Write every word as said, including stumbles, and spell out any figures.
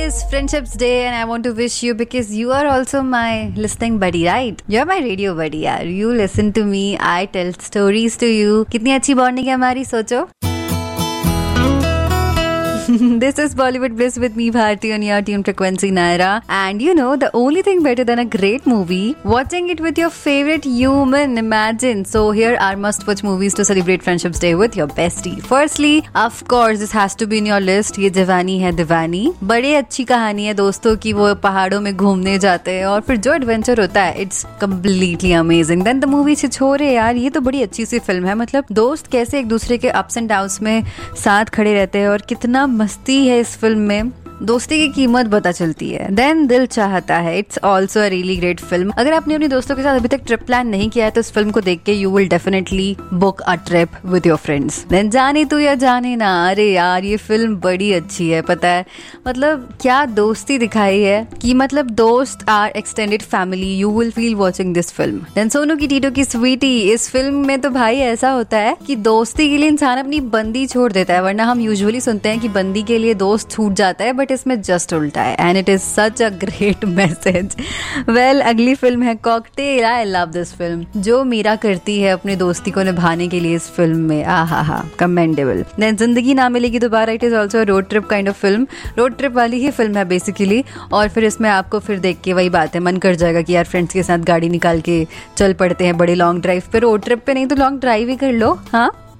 is Friendships Day and I want to wish you because you are also my listening buddy, right? You're my radio buddy, yaar. You listen to me, I tell stories to you. कितनी अच्छी bonding है हमारी, सोचो. This is Bollywood Bliss with me, Bharti, on your tune frequency, Naira. And you know, the only thing better than a great movie, watching it with your favorite human, imagine. So here are must-watch movies to celebrate Friendships Day with your bestie. Firstly, of course, this has to be in your list. ये जवानी है दीवानी. बड़ी अच्छी कहानी है दोस्तों की, वो पहाड़ों में घूमने जाते हैं और फिर जो एडवेंचर होता है, it's completely amazing. Then the movie छिछोरे, यार ये तो बड़ी अच्छी सी फिल्म है. मतलब दोस्त कैसे एक दूसरे के अप्स एंड डाउन्स में साथ खड़े रहते हैं और कितना मस्ती है इस फिल्म में. दोस्ती की कीमत पता चलती है. देन दिल चाहता है, it's also a really great film. अगर आपने अपने दोस्तों के साथ अभी तक ट्रिप प्लान नहीं किया है तो इस फिल्म को देख के you will definitely book a trip with your friends. Then जाने तू या जाने ना, अरे यार ये फिल्म बड़ी अच्छी है. पता है मतलब क्या दोस्ती दिखाई है कि मतलब दोस्त are extended family. You will feel watching this film. Then Sonu की टीटो की स्वीटी, इस फिल्म में तो भाई ऐसा होता है कि दोस्ती के लिए इंसान अपनी बंदी छोड़ देता है, वरना हम यूजुअली सुनते हैं कि बंदी के लिए दोस्त छूट जाता है, बट इसमें जस्ट उल्टा है. And it is such a great message. Well, अगली फिल्म है cocktail. I love this film. जो मीरा करती है अपनी दोस्ती को निभाने के लिए इस फिल्म में, आ हा हा कमेंडेबल. देन जिंदगी ना मिलेगी दोबारा, it is also road trip kind of film. Road trip वाली ही फिल्म है बेसिकली. और फिर इसमें आपको फिर देख के वही बात है, मन कर जाएगा कि यार फ्रेंड्स के साथ गाड़ी निकाल के चल पड़ते हैं बड़े लॉन्ग ड्राइव पे. रोड ट्रिप पे नहीं तो लॉन्ग ड्राइव ही कर लो. हाँ